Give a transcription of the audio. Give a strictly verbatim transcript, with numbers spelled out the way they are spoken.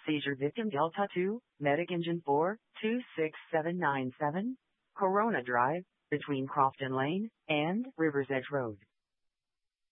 Seizure victim Delta two, medic engine four, two six seven nine seven, Corona Drive, between Crofton Lane and Rivers Edge Road.